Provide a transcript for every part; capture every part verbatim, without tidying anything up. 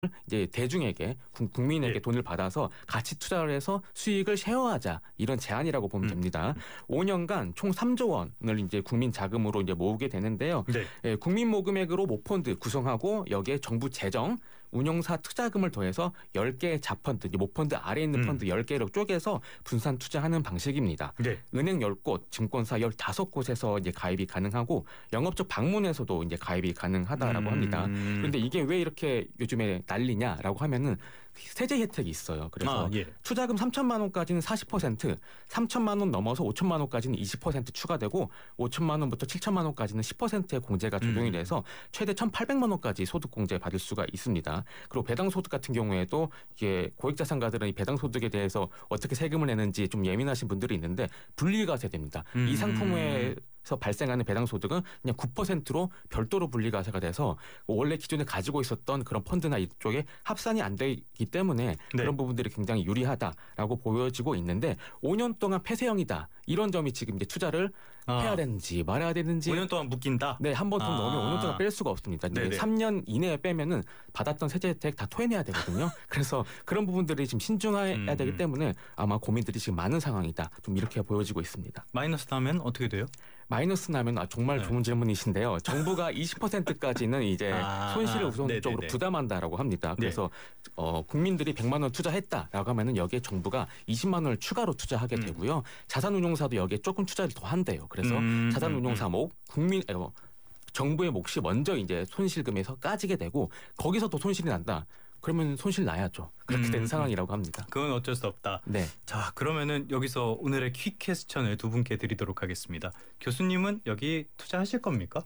이제 대중에게 국민에게 예. 돈을 받아서 같이 투자를 해서 수익을 쉐어하자 이런 제안이라고 보면 음. 됩니다. 오 년간 총 삼조 원을 이제 국민 자금으로 이제 모으게 되는데요. 네. 예, 국민 모금액으로 모펀드 구성하고 여기에 정부 재정 운용사 투자금을 더해서 열 개의 자펀드, 모펀드 아래에 있는 음. 펀드 열 개로 쪼개서 분산 투자하는 방식입니다. 네. 은행 열 곳, 증권사 열다섯 곳에서 이제 가입이 가능하고 영업적 방문에서도 이제 가입이 가능하다라고 음. 합니다. 그런데 이게 왜 이렇게 요즘에 난리냐라고 하면은 세제 혜택이 있어요. 그래서 아, 예. 투자금 삼천만 원까지는 사십 퍼센트, 삼천만 원 넘어서 오천만 원까지는 이십 퍼센트 추가되고 오천만 원부터 칠천만 원까지는 십 퍼센트의 공제가 적용이 음. 돼서 최대 천팔백만 원까지 소득 공제 받을 수가 있습니다. 그리고 배당 소득 같은 경우에도 이게 고액자산가들은 이 배당 소득에 대해서 어떻게 세금을 내는지 좀 예민하신 분들이 있는데 분리과세됩니다. 음. 이 상품에 서 발생하는 배당 소득은 그냥 구 퍼센트로 별도로 분리과세가 돼서 원래 기존에 가지고 있었던 그런 펀드나 이쪽에 합산이 안 되기 때문에 네. 그런 부분들이 굉장히 유리하다라고 보여지고 있는데 오 년 동안 폐쇄형이다 이런 점이 지금 이제 투자를 아. 해야 되는지 말아야 되는지 오 년 동안 묶인다. 네, 한 번 돈 아. 넣으면 오 년 동안 뺄 수가 없습니다. 네네. 삼 년 이내에 빼면은 받았던 세제 혜택 다 토해내야 되거든요. 그래서 그런 부분들이 지금 신중해야 음. 되기 때문에 아마 고민들이 지금 많은 상황이다. 좀 이렇게 보여지고 있습니다. 마이너스 나면 어떻게 돼요? 마이너스 나면 아, 정말 네. 좋은 질문이신데요. 정부가 이십 퍼센트까지는 이제 아, 손실을 아, 우선적으로 네네네. 부담한다라고 합니다. 네. 그래서 어, 국민들이 백만 원 투자했다라고 하면은 여기에 정부가 이십만 원을 추가로 투자하게 음. 되고요. 자산운용사도 여기에 조금 투자를 더 한대요. 그래서 음, 자산운용사 목 국민 어, 정부의 몫이 먼저 이제 손실금에서 까지게 되고 거기서 더 손실이 난다. 그러면 손실 나야죠. 그렇게 음, 된 음. 상황이라고 합니다. 그건 어쩔 수 없다. 네. 자, 그러면은 여기서 오늘의 퀵 퀘스천을 두 분께 드리도록 하겠습니다. 교수님은 여기 투자하실 겁니까?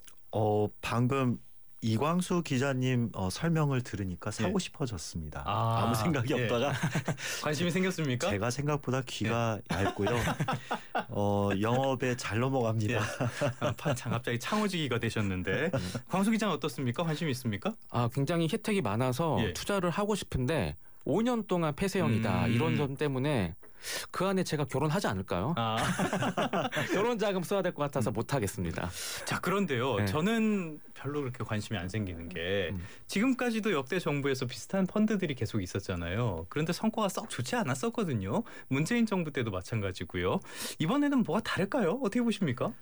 어 방금 이광수 기자님 어, 설명을 들으니까 사고 예. 싶어졌습니다. 아, 아무 생각이 예. 없다가 관심이 생겼습니까? 제가 생각보다 귀가 얇고요. 어, 영업에 잘 넘어갑니다. 아, 판 갑자기 창호지기가 되셨는데 광수 기자는 어떻습니까? 관심이 있습니까? 아, 굉장히 혜택이 많아서 예. 투자를 하고 싶은데 오 년 동안 폐쇄형이다. 음. 이런 점 때문에 그 안에 제가 결혼하지 않을까요? 아, 결혼 자금 써야 될 것 같아서 못 하겠습니다. 자 그런데요. 네. 저는 별로 그렇게 관심이 안 생기는 게 음. 지금까지도 역대 정부에서 비슷한 펀드들이 계속 있었잖아요. 그런데 성과가 썩 좋지 않았었거든요. 문재인 정부 때도 마찬가지고요. 이번에는 뭐가 다를까요? 어떻게 보십니까?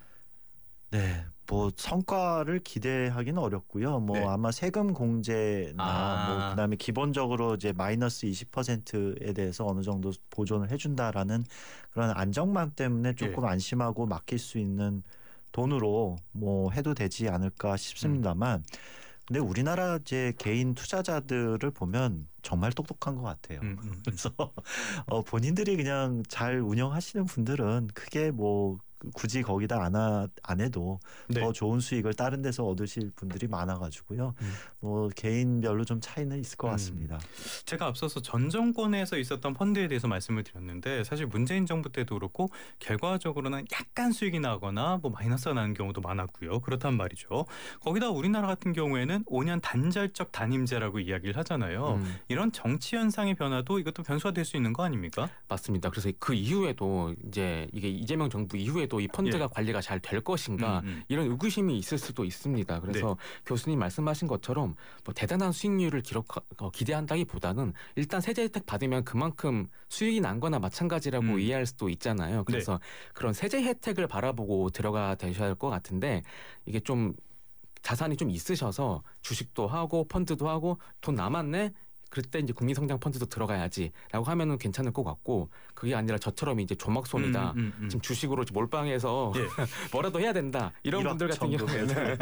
네, 뭐 성과를 기대하기는 어렵고요. 뭐 네. 아마 세금 공제나 아. 뭐 그다음에 기본적으로 이제 마이너스 이십 퍼센트에 대해서 어느 정도 보존을 해준다라는 그런 안정감 때문에 조금 예. 안심하고 맡길 수 있는 돈으로 뭐 해도 되지 않을까 싶습니다만. 근데 우리나라 이제 개인 투자자들을 보면 정말 똑똑한 것 같아요. 음, 음. 그래서 어, 본인들이 그냥 잘 운영하시는 분들은 크게 뭐 굳이 거기다 안, 하, 안 해도 네. 더 좋은 수익을 다른 데서 얻으실 분들이 많아가지고요. 음. 뭐 개인별로 좀 차이는 있을 것 음. 같습니다. 제가 앞서서 전 정권에서 있었던 펀드에 대해서 말씀을 드렸는데 사실 문재인 정부 때도 그렇고 결과적으로는 약간 수익이 나거나 뭐 마이너스가 나는 경우도 많았고요. 그렇단 말이죠. 거기다 우리나라 같은 경우에는 오 년 단절적 단임제라고 이야기를 하잖아요. 음. 이런 정치 현상의 변화도 이것도 변수가 될 수 있는 거 아닙니까? 맞습니다. 그래서 그 이후에도 이제 이게 이재명 정부 이후에도 이 펀드가 예. 관리가 잘 될 것인가 음, 음. 이런 의구심이 있을 수도 있습니다. 그래서 교수님 말씀하신 것처럼 뭐 대단한 수익률을 기록 어, 기대한다기보다는 일단 세제 혜택 받으면 그만큼 수익이 난 거나 마찬가지라고 음. 이해할 수도 있잖아요. 그래서 그런 세제 혜택을 바라보고 들어가 되셔야 할 것 같은데 이게 좀 자산이 좀 있으셔서 주식도 하고 펀드도 하고 돈 남았네. 그때 이제 국민성장 펀드도 들어가야지라고 하면은 괜찮을 것 같고 그게 아니라 저처럼 이제 조막손이다. 음, 음, 음. 지금 주식으로 몰빵해서 예. 뭐라도 해야 된다. 이런 일억 분들 같은 정도 경우에는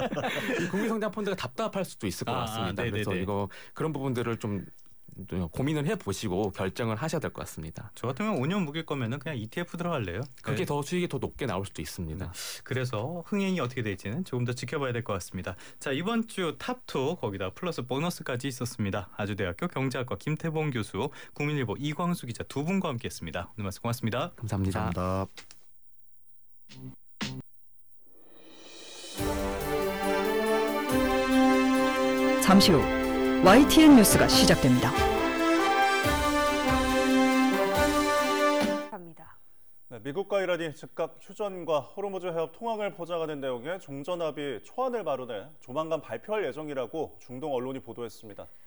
이 국민성장 펀드가 답답할 수도 있을 것 아, 같습니다. 아, 그래서 네네네. 이거 그런 부분들을 좀 고민을 해보시고 결정을 하셔야 될 것 같습니다. 저 같으면 오 년 묵일 거면은 그냥 이티에프 들어갈래요. 그게 네. 더 수익이 더 높게 나올 수도 있습니다. 그래서 흥행이 어떻게 될지는 조금 더 지켜봐야 될 것 같습니다. 자 이번 주 탑투 거기다 플러스 보너스까지 있었습니다. 아주대학교 경제학과 김태봉 교수, 국민일보 이광수 기자 두 분과 함께했습니다. 오늘 말씀 고맙습니다. 감사합니다. 감사합니다. 잠시 후 와이티엔 뉴스가 시작됩니다. 갑니다. 네, 미국과 이란이 즉각 휴전과 호르무즈 해협 통항을 보장하는 내용의 종전합의 초안을 마련해 조만간 발표할 예정이라고 중동 언론이 보도했습니다.